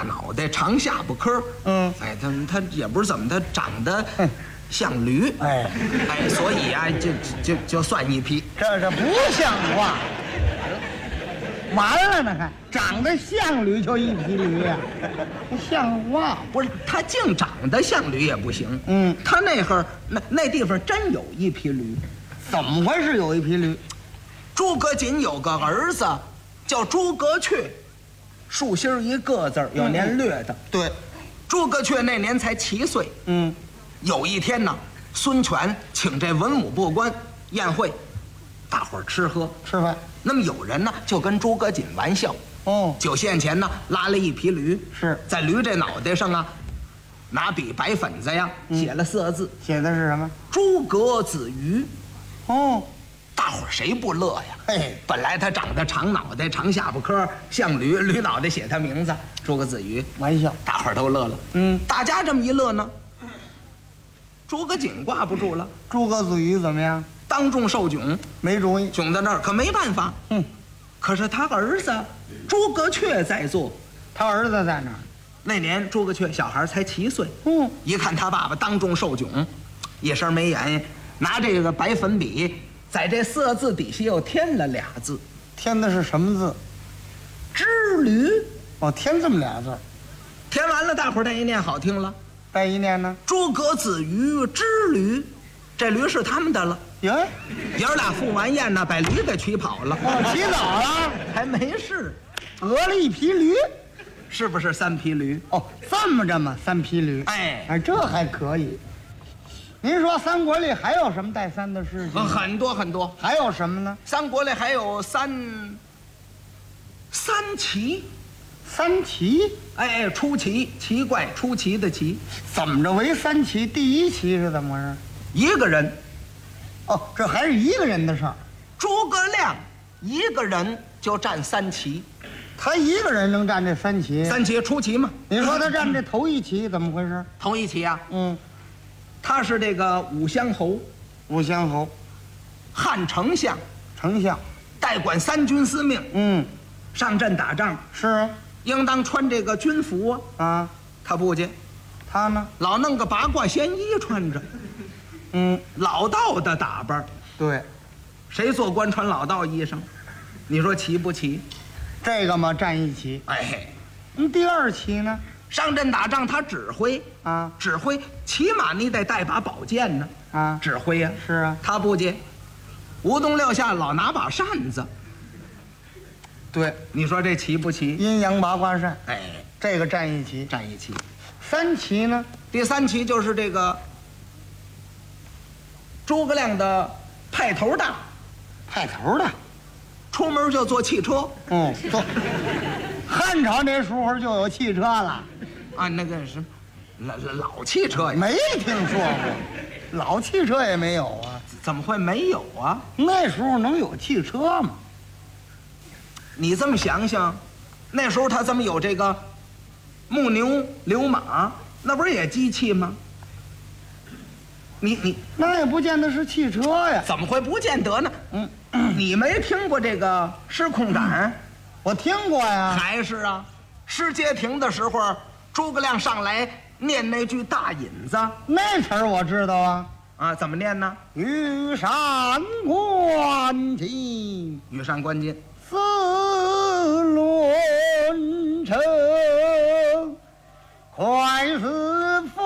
脑袋，长下巴颏。哎，他也不是怎么，他长得像驴。哎，所以啊，就算一匹。 这不像话。完了呢，还长得像驴就一匹驴呀，不像话。 不是他净长得像驴也不行。他那会儿那地方真有一匹驴。 怎么回事？有一匹驴？ 诸葛瑾有个儿子叫诸葛恪，竖心一个字，有年略的。 对， 诸葛恪那年才7岁。有一天呢，孙权请这文武部官宴会，大伙儿吃饭。那么有人呢就跟诸葛瑾玩笑。酒宴前呢拉了一匹驴， 是在驴这脑袋上啊，拿笔白粉子呀写了4字， 写的是什么？ 诸葛子瑜。大伙儿谁不乐呀？本来他长得长脑袋、长下巴颏，像驴，驴脑袋写他名字诸葛子瑜， 玩笑， 大伙儿都乐了。大家这么一乐呢，诸葛瑾挂不住了。 诸葛子瑜怎么样？ 当众受窘， 没主意， 窘在那儿，可没办法。可是他儿子诸葛恪在座， 他儿子在哪儿？ 那年诸葛恪小孩才7岁。一看他爸爸当众受窘，一声没言，拿这个白粉笔在这4字底下又添了2字。 添的是什么字？ 之驴。 添这么俩字。 填完了，大伙儿再一念好听了。 再一念呢？ 诸葛子瑜之驴，这驴是他们的了。 爷儿俩赴完宴呢，把驴给取跑了。 起早了， 还没事， 讹了一匹驴， 是不是3匹驴？ 这么3匹驴。这还可以。您说三国里还有什么带3的事情？ 很多很多。 还有什么呢？ 三国里还有三奇。 3奇？ 出奇，奇怪，出奇的奇。 怎么着为3奇？第1奇是怎么回事？ 一个人。 这还是一个人的事儿。 诸葛亮一个人就占3奇。 他一个人能占这3奇 ？3奇出奇嘛。 你说他占这头1奇怎么回事？ 头1奇啊。他是这个武乡侯。 武乡侯， 汉丞相。 丞相， 代管3军司命。上阵打仗是啊， 应当穿这个军服啊。他不去， 他呢老弄个八卦仙衣穿着。老道的打扮。 对， 谁做官穿老道衣裳？你说奇不奇？ 这个嘛占1奇。第2奇呢？ 上阵打仗他指挥啊，指挥起码你得带把宝剑呢啊，指挥呀。 是啊， 他不接，无冬六夏老拿把扇子。 对， 你说这奇不奇？ 阴阳八卦扇。这个占1奇。 占1奇。 3奇呢？ 第3奇就是这个诸葛亮的派头大。 派头大， 出门就坐汽车。 坐。汉朝那时候就有汽车了啊，那个是老汽车呀， 没听说过，老汽车也没有啊。 怎么会没有啊？ 那时候能有汽车吗？ 你这么想想，那时候他怎么有这个木牛流马？那不是也机器吗？你那也不见得是汽车呀。 怎么会不见得呢？你没听过这个失控斩？ 我听过呀。 还是啊，失街亭的时候，诸葛亮上来念那句大引子， 那词儿我知道啊。 啊，怎么念呢？ 羽扇纶巾， 羽扇纶巾， 四轮车，快似风，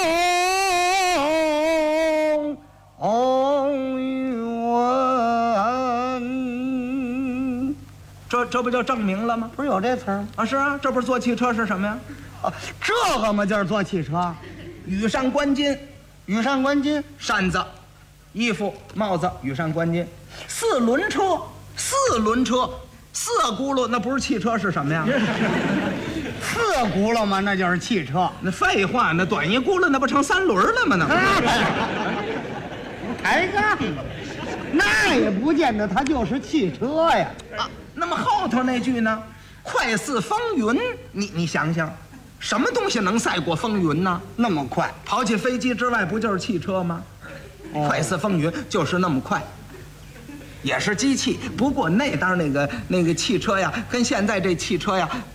红云。 这不就证明了吗？ 不是有这词儿吗？ 啊，是啊，这不是坐汽车是什么呀？ 这个嘛就是坐汽车。 羽扇纶巾， 羽扇纶巾， 扇子、衣服、帽子，羽扇纶巾。四轮车，四轮车，四轱辘，那不是汽车是什么呀？ 四轱辘嘛，那就是汽车。 那废话，那短一轱辘那不成三轮了吗？那抬杠，那也不见得它就是汽车呀。 啊，那么后头那句呢？快似风云，你想想，什么东西能赛过风云呢？ 那么快， 抛弃飞机之外，不就是汽车吗？快似风云就是那么快，也是机器。不过那当那个汽车呀，跟现在这汽车呀